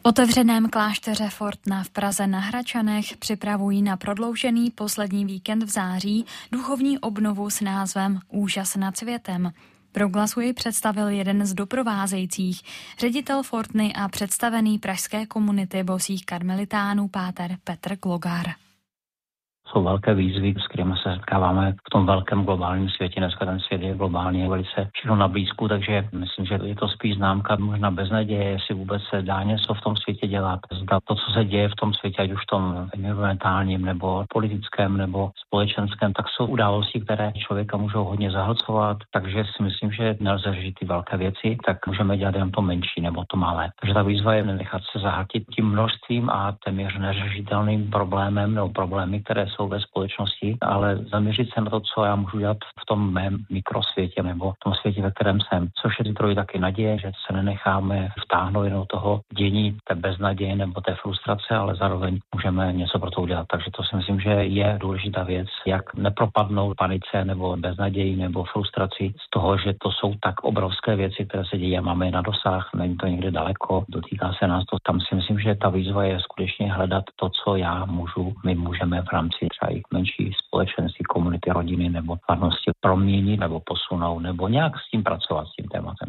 V otevřeném klášteře Fortna v Praze na Hradčanech připravují na prodloužený poslední víkend v září duchovní obnovu s názvem Úžas nad světem. Proglasu ji představil jeden z doprovázejících, ředitel Fortny a představený pražské komunity bosých karmelitánů páter Petr Glogár. Jsou velké výzvy, s kterými se setkáváme v tom velkém globálním světě. Dneska ten svět je globálně velice všechno na blízku, takže myslím, že je to spíš známka možná beznaděje, jestli vůbec se dá něco v tom světě dělat. Zda to, co se děje v tom světě, ať už v tom environmentálním nebo politickém nebo společenském, tak jsou události, které člověka můžou hodně zahlcovat, takže si myslím, že nelze řešit ty velké věci, tak můžeme dělat jen to menší nebo to malé. Takže ta výzva je nenechat se zahltit tím množstvím a téměř neřešitelným problémem nebo problémy, které jsou ve společnosti, ale zaměřit se na to, co já můžu dělat v tom mém mikrosvětě nebo v tom světě, ve kterém jsem. Což je zdroj taky naděje, že se nenecháme vtáhnout jenom toho dění, té beznaděje nebo té frustrace, ale zároveň můžeme něco pro to udělat. Takže to si myslím, že je důležitá věc, jak nepropadnout panice nebo beznaději nebo frustraci z toho, že to jsou tak obrovské věci, které se dějí a máme je na dosah, není to někde daleko, dotýká se nás to. Tam si myslím, že ta výzva je skutečně hledat to, co my můžeme v rámci třeba i menší společenství, komunity, rodiny nebo farnosti proměnit nebo posunout nebo nějak s tím pracovat, s tím tématem.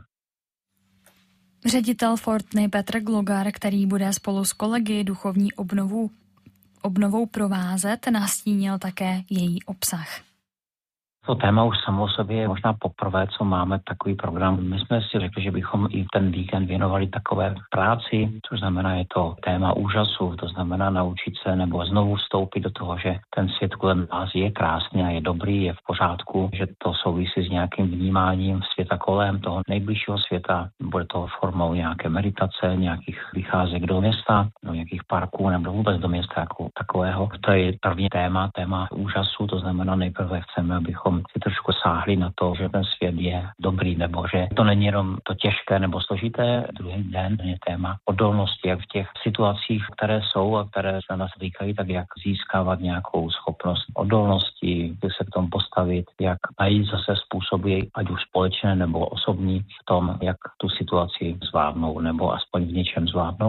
Ředitel Fortny Petr Glogár, který bude spolu s kolegy duchovní obnovou provázet, nastínil také její obsah. To téma už samo o sobě je možná poprvé, co máme takový program. My jsme si řekli, že bychom i ten víkend věnovali takové práci, což znamená, je to téma úžasu, to znamená naučit se nebo znovu vstoupit do toho, že ten svět kolem nás je krásný a je dobrý, je v pořádku, že to souvisí s nějakým vnímáním světa kolem toho nejbližšího světa. Bude to formou nějaké meditace, nějakých vycházek do města, do nějakých parků nebo vůbec do města jako takového. To je první téma úžasu, to znamená nejprve chceme, abychom si trošku sáhli na to, že ten svět je dobrý, nebo že to není jenom to těžké nebo složité. Druhý den je téma odolnosti, jak v těch situacích, které jsou a které se na nás týkají, tak jak získávat nějakou schopnost odolnosti, jak se k tomu postavit, jak najít zase způsoby, ať už společné nebo osobní, v tom, jak tu situaci zvládnout nebo aspoň v něčem zvládnout.